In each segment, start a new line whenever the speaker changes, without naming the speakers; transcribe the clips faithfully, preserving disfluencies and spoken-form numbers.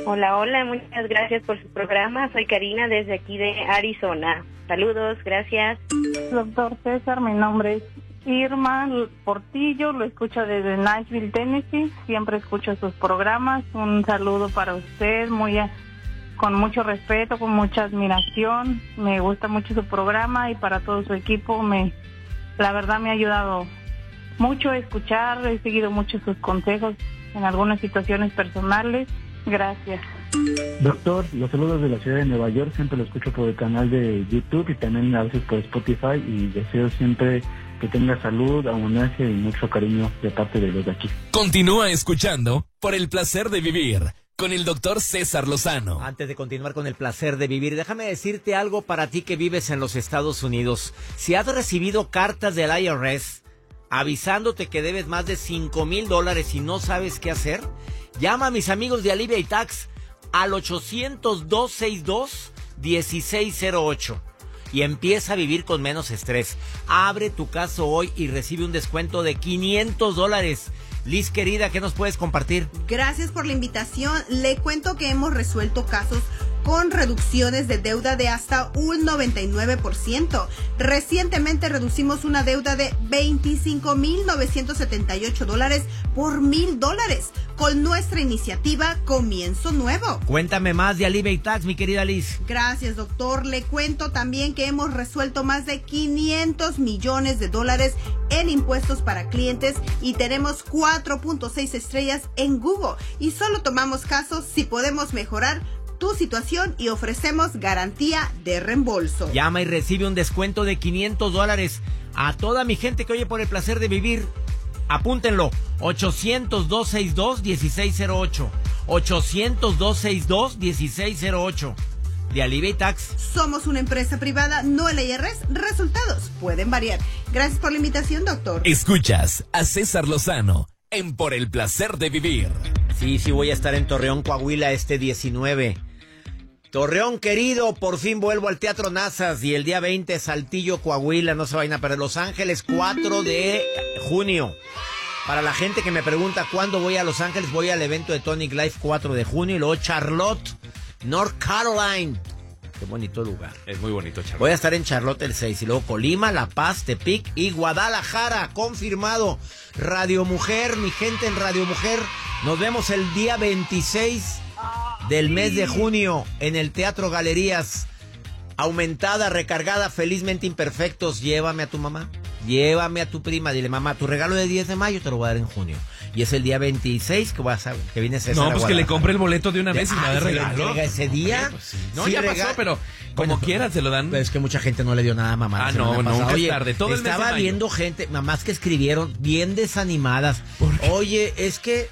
Hola, hola, muchas gracias por su programa. Soy Karina desde aquí de Arizona. Saludos, gracias.
Doctor César, mi nombre es Irma Portillo, lo escucho desde Nashville, Tennessee. Siempre escucho sus programas. Un saludo para usted, muy a, con mucho respeto, con mucha admiración. Me gusta mucho su programa y para todo su equipo, me, la verdad me ha ayudado mucho a escuchar. He seguido mucho sus consejos en algunas situaciones personales. Gracias.
Doctor, los saludos de la ciudad de Nueva York, siempre lo escucho por el canal de YouTube y también a veces por Spotify y deseo siempre que tenga salud, abundancia y mucho cariño de parte de los de aquí.
Continúa escuchando Por el Placer de Vivir con el doctor César Lozano.
Antes de continuar con el placer de vivir, déjame decirte algo para ti que vives en los Estados Unidos. Si has recibido cartas del I R S avisándote que debes más de cinco mil dólares y no sabes qué hacer, llama a mis amigos de Alivia y Tax al ochocientos, dos sesenta y dos, dieciséis cero ocho y empieza a vivir con menos estrés. Abre tu caso hoy y recibe un descuento de quinientos dólares. Liz, querida, ¿qué nos puedes compartir?
Gracias por la invitación. Le cuento que hemos resuelto casos con reducciones de deuda de hasta un noventa y nueve por ciento. Recientemente reducimos una deuda de veinticinco mil novecientos setenta y ocho dólares por mil dólares con nuestra iniciativa Comienzo Nuevo.
Cuéntame más de Alivia y Tax, mi querida Liz.
Gracias, doctor. Le cuento también que hemos resuelto más de quinientos millones de dólares en impuestos para clientes y tenemos cuatro punto seis estrellas en Google. Y solo tomamos casos si podemos mejorar tu situación y ofrecemos garantía de reembolso.
Llama y recibe un descuento de quinientos dólares. A toda mi gente que oye Por el Placer de Vivir, apúntenlo, ochocientos, dos sesenta y dos, dieciséis cero ocho, ochocientos, dos sesenta y dos, dieciséis cero ocho, de Alivia y Tax.
Somos una empresa privada, no el I R S, resultados pueden variar. Gracias por la invitación, doctor.
Escuchas a César Lozano en Por el Placer de Vivir.
Sí, sí, voy a estar en Torreón, Coahuila, este diecinueve. Torreón, querido, por fin vuelvo al Teatro Nazas. Y el día veinte, Saltillo, Coahuila, no se vayan a perder. Los Ángeles, cuatro de junio. Para la gente que me pregunta cuándo voy a Los Ángeles, voy al evento de Tonic Life cuatro de junio. Y luego Charlotte, North Carolina. Qué bonito lugar.
Es muy bonito, Charlotte.
Voy a estar en Charlotte el seis. Y luego Colima, La Paz, Tepic y Guadalajara. Confirmado. Radio Mujer, mi gente en Radio Mujer. Nos vemos el día veintiséis del mes de junio en el Teatro Galerías. Aumentada, recargada, felizmente imperfectos. Llévame a tu mamá, llévame a tu prima. Dile, mamá, tu regalo de diez de mayo te lo voy a dar en junio. Y es el día veintiséis que voy a saber que viene César.
No, pues que le compre el boleto de una vez y me da regalo.
Ese día.
Pues sí. No, sí, ya rega- pasó, pero como bueno, quieran se lo dan.
Es que mucha gente no le dio nada a mamá.
Ah, no, no, nunca es tarde. Todo el mes
estaba
de mayo.
viendo gente, mamás que escribieron bien desanimadas. Oye, es que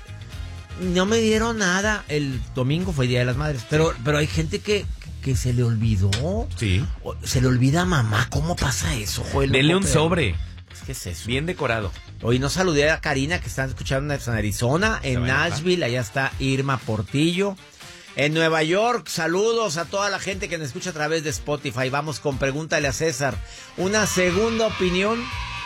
no me dieron nada. El domingo fue Día de las Madres. Pero, pero hay gente que, que se le olvidó.
Sí.
Se le olvida a mamá. ¿Cómo pasa eso, Joel?
Denle
No
un
puedo
sobre.
¿Qué es eso?
Bien decorado.
Hoy no saludé a Karina, que están escuchando en Arizona, en Nashville. Allá está Irma Portillo. En Nueva York, saludos a toda la gente que nos escucha a través de Spotify. Vamos con Pregúntale a César. Una segunda opinión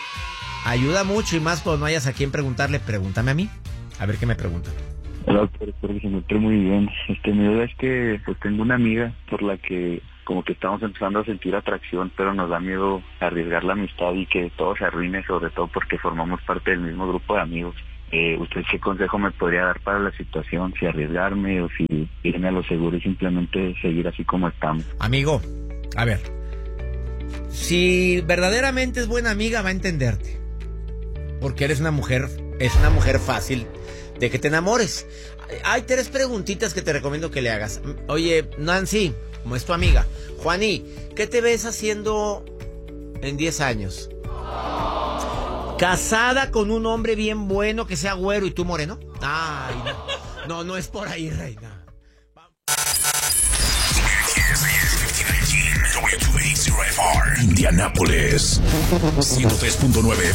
ayuda mucho, y más cuando no hayas a quien preguntarle. Pregúntame a mí. A ver qué me preguntan.
Hola, doctor, espero que se encuentre muy bien. Este, mi duda es que pues tengo una amiga por la que como que estamos empezando a sentir atracción, pero nos da miedo arriesgar la amistad y que todo se arruine, sobre todo porque formamos parte del mismo grupo de amigos. Eh, ¿Usted qué consejo me podría dar para la situación? Si arriesgarme o si irme a lo seguro y simplemente seguir así como estamos.
Amigo, a ver, si verdaderamente es buena amiga, va a entenderte, porque eres una mujer, es una mujer fácil de que te enamores. Hay tres preguntitas que te recomiendo que le hagas. Oye, Nancy, como es tu amiga, Juaní, ¿qué te ves haciendo en diez años? ¿Casada con un hombre bien bueno que sea güero y tú moreno? Ay, no, no, no es por ahí, reina.
Indianapolis ciento tres punto nueve